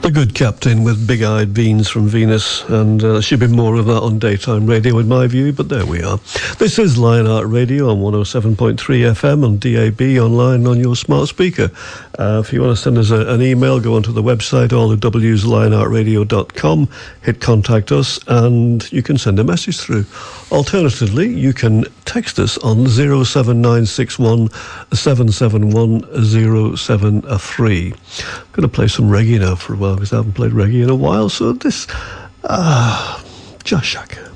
The Good Captain with Big-Eyed Beans from Venus, and there should be more of that on daytime radio in my view, but there we are. This is Lionheart Radio on 107.3 FM on DAB, online on your smart speaker. If you want to send us an email, go onto the website, all the W's, lionheartradio.com, hit contact us, and you can send a message through. Alternatively, you can text us on 07961 771 073. I'm going to play some reggae now for a while because I haven't played reggae in a while, so this Josh Shaka.